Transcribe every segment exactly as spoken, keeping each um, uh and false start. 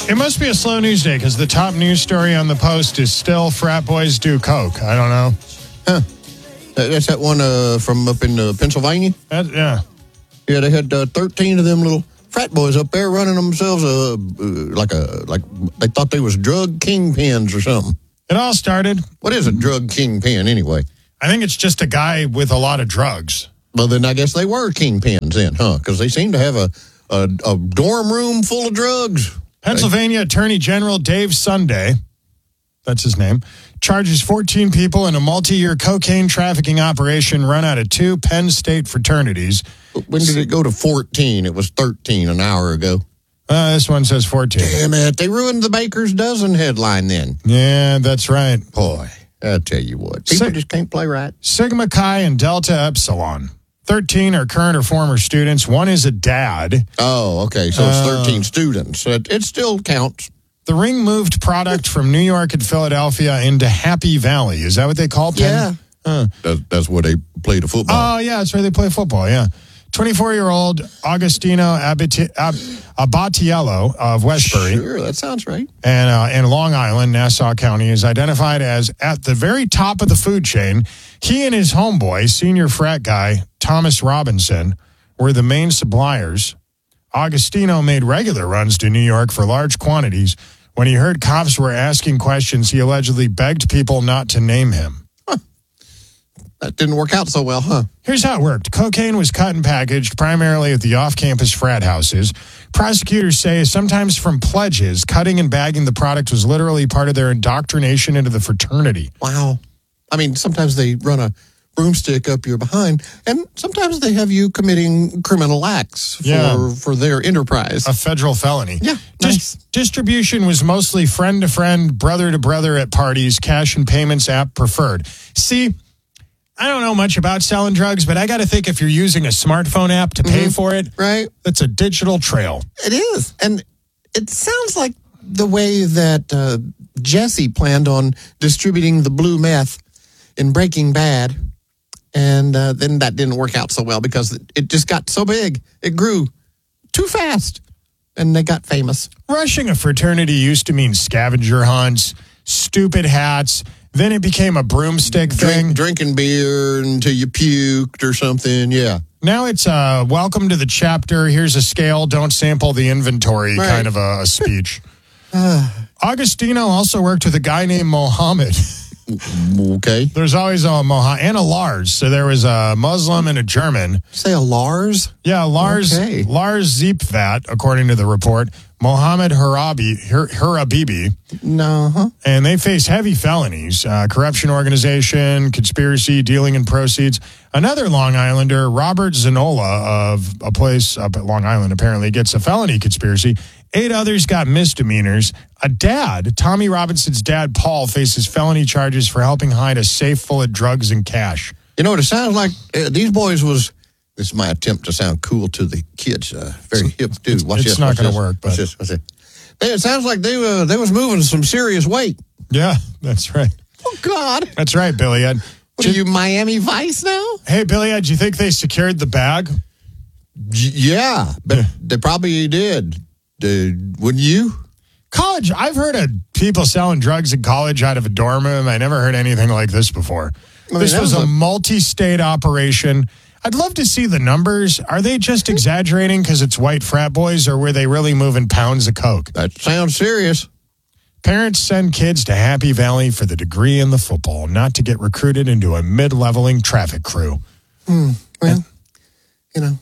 It must be a slow news day because the top news story on the Post is still frat boys do coke. I don't know. Huh. That's that one uh, from up in uh, Pennsylvania? That, yeah. Yeah, they had uh, thirteen of them little frat boys up there running themselves uh, uh, like a like they thought they was drug kingpins or something. It all started. What is a drug kingpin anyway? I think it's just a guy with a lot of drugs. Well, then I guess they were kingpins then, huh? Because they seem to have a, a, a dorm room full of drugs. Pennsylvania Attorney General Dave Sunday, that's his name, charges fourteen people in a multi-year cocaine trafficking operation run out of two Penn State fraternities. When did it go to fourteen? It was thirteen an hour ago. Uh, this one says fourteen. Damn it. They ruined the Baker's Dozen headline then. Yeah, that's right. Boy, I'll tell you what. People Sig- just can't play right. Sigma Chi and Delta Epsilon. thirteen are current or former students. One is a dad. Oh, okay. So it's Uh, thirteen students. So it, it still counts. The ring moved product from New York and Philadelphia into Happy Valley. Is that what they call Penn? Yeah. Huh. That's, that's where they play the football. Oh, yeah, that's where they play football, yeah. twenty-four-year-old Agostino Abati- Ab- Abatiello of Westbury Sure, that sounds right. and uh, in Long Island, Nassau County, is identified as at the very top of the food chain. He and his homeboy, senior frat guy Thomas Robinson, were the main suppliers. Agostino made regular runs to New York for large quantities. When he heard cops were asking questions, he allegedly begged people not to name him. That didn't work out so well, huh? Here's how it worked. Cocaine was cut and packaged primarily at the off-campus frat houses. Prosecutors say sometimes from pledges, cutting and bagging the product was literally part of their indoctrination into the fraternity. Wow. I mean, sometimes they run a broomstick up your behind, and sometimes they have you committing criminal acts for, Yeah. for their enterprise. A federal felony. Yeah, Dis- nice. Distribution was mostly friend-to-friend, brother-to-brother at parties, cash and payments app preferred. See, I don't know much about selling drugs, but I got to think if you're using a smartphone app to pay Mm-hmm. for it, Right? that's a digital trail. It is. And it sounds like the way that uh, Jesse planned on distributing the blue meth in Breaking Bad. And uh, then that didn't work out so well because it, it just got so big. It grew too fast. And they got famous. Rushing a fraternity used to mean scavenger hunts, stupid hats. Then it became a broomstick thing. Drink, drinking beer until you puked or something. Yeah. Now it's uh, welcome to the chapter. Here's a scale. Don't sample the inventory Right. kind of a, a speech. Agostino also worked with a guy named Mohammed. Okay. There's always a Mohammed and a Lars. So there was a Muslim and a German. Say a Lars? Yeah, Lars Okay. Lars Ziepvat, according to the report. Mohammed Harabi, Hur- Hurabibi. No, huh? And they face heavy felonies, uh, corruption organization, conspiracy, dealing in proceeds. Another Long Islander, Robert Zanola of a place up at Long Island, apparently gets a felony conspiracy. Eight others got misdemeanors. A dad, Tommy Robinson's dad, Paul, faces felony charges for helping hide a safe full of drugs and cash. You know what it sounds like? Uh, these boys was, this is my attempt to sound cool to the kids. Uh, very hip dude. Watch it's this. not watch gonna this, work, Watch but- this, watch this. It sounds like they, uh, they was moving some serious weight. Yeah, that's right. Oh, God. That's right, Billy Ed. What are you, Miami Vice now? Hey, Billy Ed, do you think they secured the bag? Y- yeah, but they probably did. Uh, wouldn't you? College, I've heard of people selling drugs in college out of a dorm room. I never heard anything like this before. mean, This that was was a a- multi-state operation. I'd love to see the numbers. Are they just exaggerating because it's white frat boys, or were they really moving pounds of coke? That sounds serious. Parents send kids to Happy Valley for the degree in the football, not to get recruited into a mid-leveling traffic crew. Well, you know,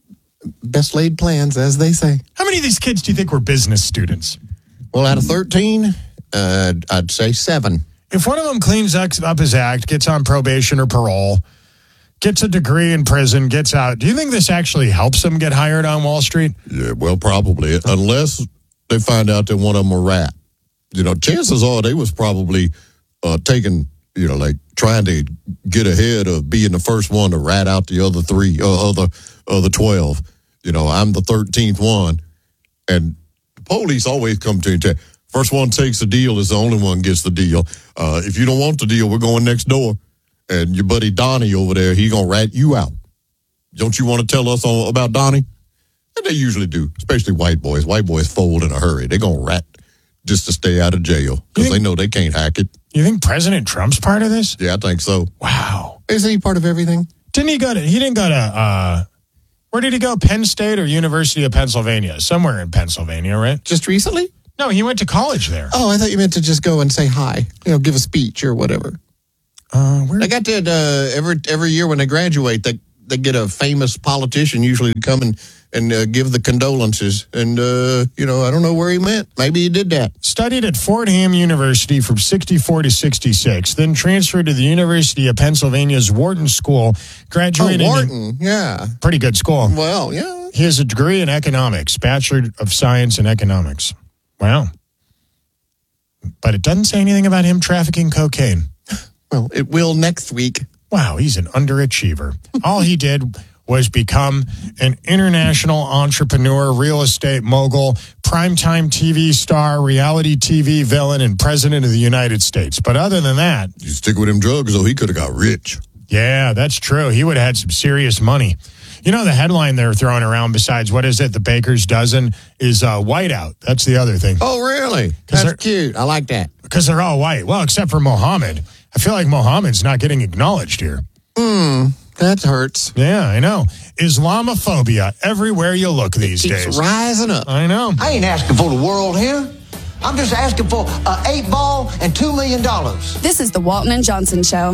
best laid plans, as they say. How many of these kids do you think were business students? Well, out of thirteen, uh, I'd say seven. If one of them cleans up his act, gets on probation or parole, gets a degree in prison, gets out, do you think this actually helps them get hired on Wall Street? Yeah, well, probably. Unless they find out that one of them a rat. You know, chances are they was probably uh, taking, you know, like trying to get ahead of being the first one to rat out the other three, uh, other, other twelve. You know, I'm the thirteenth one. And the police always come to you and tell, first one takes the deal is the only one gets the deal. Uh, if you don't want the deal, we're going next door. And your buddy Donnie over there, he going to rat you out. Don't you want to tell us all about Donnie? And they usually do, especially white boys. White boys fold in a hurry. They're going to rat just to stay out of jail because they know they can't hack it. You think President Trump's part of this? Yeah, I think so. Wow. Isn't he part of everything? Didn't he go to, he didn't go to, uh, where did he go? Penn State or University of Pennsylvania? Somewhere in Pennsylvania, right? Just recently? No, he went to college there. Oh, I thought you meant to just go and say hi, you know, give a speech or whatever. Uh, where? They got that uh, every every year when they graduate, they they get a famous politician usually to come and and uh, give the condolences. And uh, you know, I don't know where he went. Maybe he did that. Studied at Fordham University from sixty-four to sixty-six, then transferred to the University of Pennsylvania's Wharton School. Graduated Oh, Wharton, in, yeah, pretty good school. Well, yeah. He has a degree in economics, Bachelor of Science in Economics. Wow. But it doesn't say anything about him trafficking cocaine. Well, it will next week. Wow, he's an underachiever. All he did was become an international entrepreneur, real estate mogul, primetime T V star, reality T V villain, and president of the United States. But other than that... You stick with him drugs, though, he could have got rich. Yeah, that's true. He would have had some serious money. You know, the headline they're throwing around besides, what is it, the Baker's Dozen, is uh, whiteout. That's the other thing. Oh, really? That's cute. I like that. Because they're all white. Well, except for Mohammed. I feel like Mohammed's not getting acknowledged here. Hmm, that hurts. Yeah, I know. Islamophobia everywhere you look these it keeps days. rising up. I know. I ain't asking for the world here. I'm just asking for an eight ball and two million dollars. This is the Walton and Johnson Show.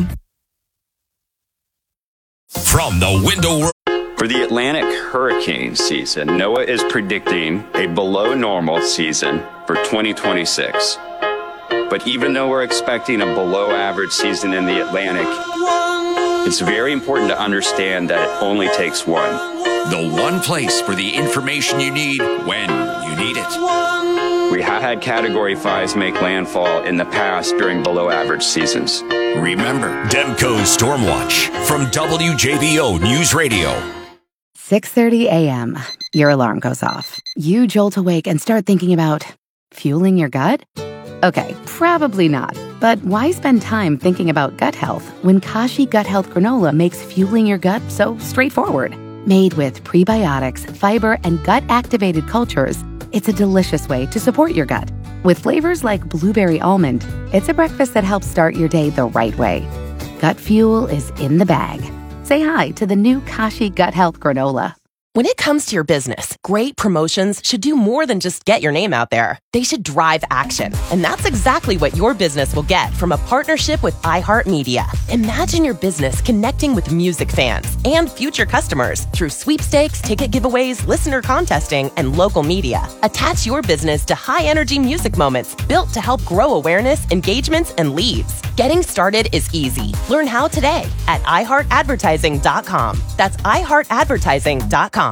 From the window world. For the Atlantic hurricane season, NOAA is predicting a below normal season for twenty twenty-six. But even though we're expecting a below average season in the Atlantic, it's very important to understand that it only takes one. The one place for the information you need when you need it. We have had Category fives make landfall in the past during below average seasons. Remember, Demco's Stormwatch from W J B O News Radio. six thirty a.m. Your alarm goes off. You jolt awake and start thinking about fueling your gut? Okay, probably not. But why spend time thinking about gut health when Kashi Gut Health Granola makes fueling your gut so straightforward? Made with prebiotics, fiber, and gut-activated cultures, it's a delicious way to support your gut. With flavors like blueberry almond, it's a breakfast that helps start your day the right way. Gut fuel is in the bag. Say hi to the new Kashi Gut Health Granola. When it comes to your business, great promotions should do more than just get your name out there. They should drive action. And that's exactly what your business will get from a partnership with iHeartMedia. Imagine your business connecting with music fans and future customers through sweepstakes, ticket giveaways, listener contesting, and local media. Attach your business to high-energy music moments built to help grow awareness, engagements, and leads. Getting started is easy. Learn how today at i heart advertising dot com. That's i heart advertising dot com.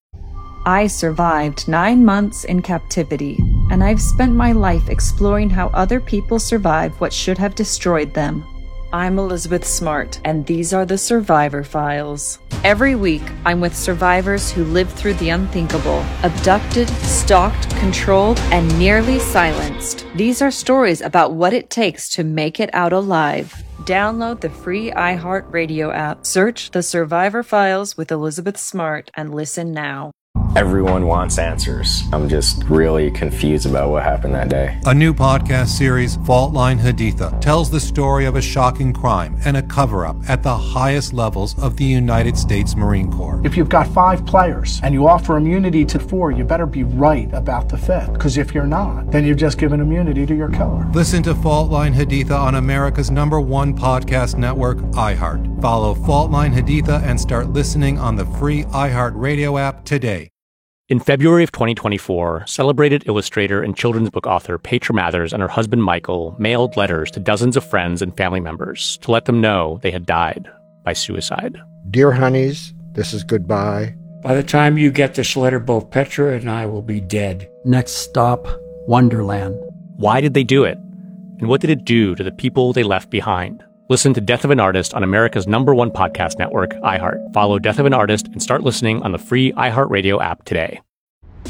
I survived nine months in captivity, and I've spent my life exploring how other people survive what should have destroyed them. I'm Elizabeth Smart, and these are the Survivor Files. Every week, I'm with survivors who lived through the unthinkable, abducted, stalked, controlled, and nearly silenced. These are stories about what it takes to make it out alive. Download the free iHeartRadio app, search The Survivor Files with Elizabeth Smart, and listen now. Everyone wants answers. I'm just really confused about what happened that day. A new podcast series, Fault Line Haditha, tells the story of a shocking crime and a cover-up at the highest levels of the United States Marine Corps. If you've got five players and you offer immunity to four, you better be right about the fifth. Because if you're not, then you've just given immunity to your killer. Listen to Fault Line Haditha on America's number one podcast network, iHeart. Follow Fault Line Haditha and start listening on the free iHeartRadio app today. In February of twenty twenty-four, celebrated illustrator and children's book author Petra Mathers and her husband Michael mailed letters to dozens of friends and family members to let them know they had died by suicide. Dear honeys, this is goodbye. By the time you get this letter, both Petra and I will be dead. Next stop, Wonderland. Why did they do it? And what did it do to the people they left behind? Listen to Death of an Artist on America's number one podcast network, iHeart. Follow Death of an Artist and start listening on the free iHeartRadio app today.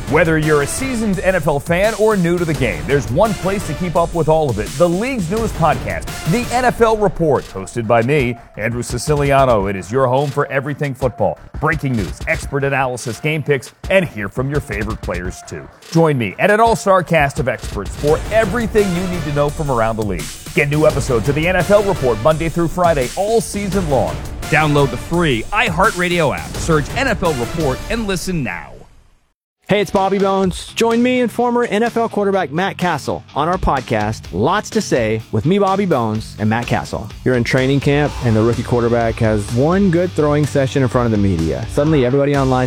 Whether you're a seasoned N F L fan or new to the game, there's one place to keep up with all of it. The league's newest podcast, The N F L Report, hosted by me, Andrew Siciliano. It is your home for everything football. Breaking news, expert analysis, game picks, and hear from your favorite players too. Join me and an all-star cast of experts for everything you need to know from around the league. Get new episodes of The N F L Report Monday through Friday all season long. Download the free iHeartRadio app, search N F L Report, and listen now. Hey, it's Bobby Bones. Join me and former N F L quarterback Matt Castle on our podcast, Lots to Say, with me, Bobby Bones, and Matt Castle. You're in training camp, and the rookie quarterback has one good throwing session in front of the media. Suddenly, everybody online